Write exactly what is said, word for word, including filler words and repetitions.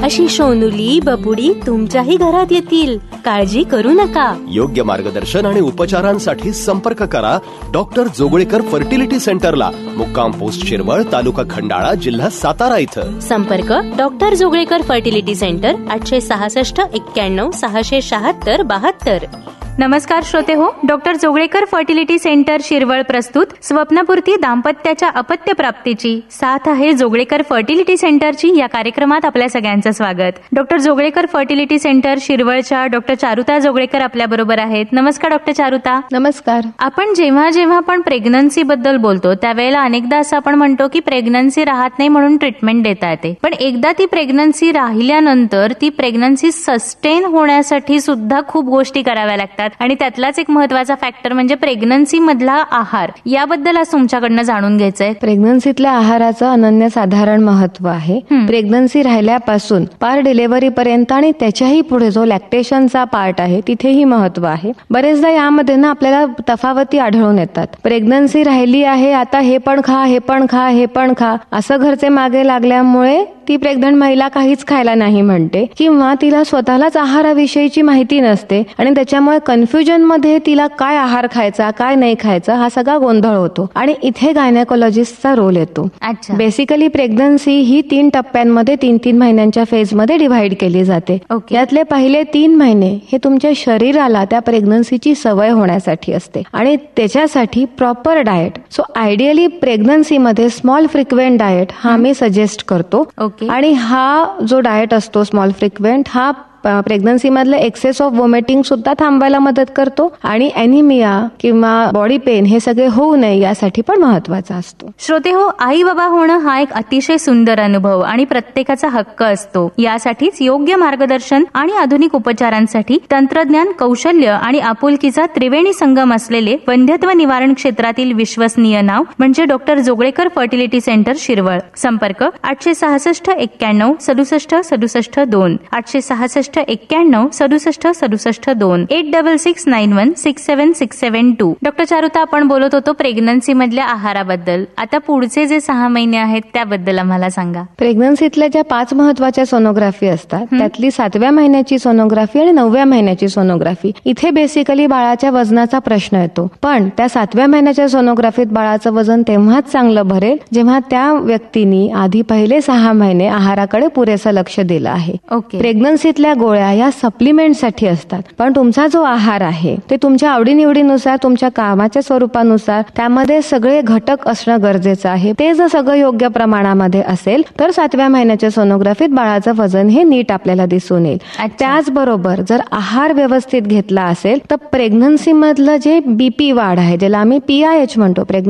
अशी सोनुली बबुडी तुमच्याही घरात येतील. काळजी करू नका. योग्य मार्गदर्शन आणि उपचारांसाठी संपर्क करा डॉक्टर जोगळेकर फर्टिलिटी सेंटरला. मुक्काम पोस्ट शिरवळ, तालुका खंडाळा, जिल्हा सातारा इथं. संपर्क डॉक्टर जोगळेकर फर्टिलिटी सेंटर आठशे सहासष्ट एक्क्याण्णव सहाशे शहात्तर बहात्तर. नमस्कार श्रोते हो, doctor Joglekar fertility centre Shirwal प्रस्तुत स्वप्नपूर्ती दाम्पत्याच्या अपत्य प्राप्तीची साथ आहे जोगळेकर फर्टिलिटी सेंटरची या कार्यक्रमात आपल्या सगळ्यांचं स्वागत. Doctor Joglekar fertility centre शिरवळच्या doctor Charuta Joglekar आपल्या बरोबर आहेत. नमस्कार डॉक्टर चारुता. नमस्कार. आपण जेव्हा जेव्हा आपण प्रेग्नन्सी बद्दल बोलतो त्यावेळेला अनेकदा असं आपण म्हणतो की प्रेग्नन्सी राहत नाही म्हणून ट्रीटमेंट देता येते, पण एकदा ती प्रेग्नन्सी राहिल्यानंतर ती प्रेग्नन्सी सस्टेन होण्यासाठी सुद्धा खूप गोष्टी कराव्या लागतात आणि त्यातलाच एक महत्वाचा फॅक्टर म्हणजे प्रेग्नन्सी मधला आहार. याबद्दल आज तुमच्याकडनं जाणून घ्यायचंय. प्रेग्नन्सीतल्या आहाराचं अनन्यसाधारण महत्व आहे. प्रेग्नन्सी राहिल्यापासून पार डिलिव्हरी पर्यंत आणि त्याच्याही पुढे जो लॅक्टेशनचा पार्ट आहे तिथेही महत्व आहे. बरेचदा यामध्ये ना आपल्याला तफावती आढळून येतात. प्रेग्नन्सी राहिली आहे, आता हे पण खा हे पण खा हे पण खा असं घरचे मागे लागल्यामुळे ती प्रेग्नंट महिला काहीच खायला नाही म्हणते किंवा तिला स्वतःलाच आहाराविषयीची माहिती नसते आणि त्याच्यामुळे कन्फ्युजन मध्ये तिला काय आहार खायचा काय नाही खायचा हा सगळा गोंधळ होतो आणि इथे गायनेकोलॉजिस्टचा रोल येतो. बेसिकली प्रेग्नन्सी ही तीन टप्प्यांमध्ये तीन तीन महिन्यांच्या फेजमध्ये डिव्हाइड केली जाते. यातले पहिले तीन महिने हे तुमच्या शरीराला त्या प्रेग्नन्सीची सवय होण्यासाठी असते आणि त्याच्यासाठी proper diet. So ideally प्रेग्नन्सीमध्ये small frequent diet हा मी सजेस्ट करतो. आणि हा जो डाएट असतो स्मॉल फ्रिक्वेंट हा प्रेग्नन्सी मधलं एक्सेस ऑफ वॉमिटिंग सुद्धा थांबायला मदत करतो आणि अॅनिमिया किंवा बॉडी पेन हे सगळे होऊ नये यासाठी पण महत्वाचा असतो. श्रोते हो, आई बाबा होणं हा एक अतिशय सुंदर अनुभव आणि प्रत्येकाचा हक्क असतो. यासाठीच योग्य मार्गदर्शन आणि आधुनिक उपचारांसाठी तंत्रज्ञान, कौशल्य आणि आपुलकीचा त्रिवेणी संगम असलेले वंध्यत्व निवारण क्षेत्रातील विश्वसनीय नाव म्हणजे doctor Joglekar fertility centre Shirwal. संपर्क आठशे सहासष्ट एक्क्याण्णव सदुसष्ट सदुसष्ट दोन आठशे सहासष्ट एक्क्याण्णव सदुसष्ट सदुसष्ट दोन eight double six nine one six seven six seven to. Doctor Charuta, आपण बोलत होतो प्रेग्नन्सी मधल्या आहाराबद्दल. आता पुढचे जे सहा महिने आहेत त्याबद्दल आम्हाला सांगा. प्रेग्नन्सीतल्या ज्या पाच महत्वाच्या सोनोग्राफी असतात त्यातली सातव्या महिन्याची सोनोग्राफी आणि नवव्या महिन्याची सोनोग्राफी इथे बेसिकली बाळाच्या वजनाचा प्रश्न येतो. पण त्या सातव्या महिन्याच्या सोनोग्राफीत बाळाचं वजन तेव्हाच चांगलं भरेल जेव्हा त्या व्यक्तीने आधी पहिले सहा महिने आहाराकडे पुरेसं लक्ष दिलं आहे. प्रेग्नन्सीतल्या गोळ्या या सप्लिमेंटसाठी असतात, पण तुमचा जो आहार आहे ते तुमच्या आवडीनिवडीनुसार तुमच्या कामाच्या स्वरूपानुसार त्यामध्ये सगळे घटक असणं गरजेचं आहे. ते जर सगळं योग्य प्रमाणामध्ये असेल तर सातव्या महिन्याच्या सोनोग्राफीत बाळाचं वजन हे नीट आपल्याला दिसून येईल. त्याचबरोबर जर आहार व्यवस्थित घेतला असेल तर प्रेग्नन्सी मधलं जे बीपी वाढ आहे ज्याला आम्ही पीआयएच म्हणतो,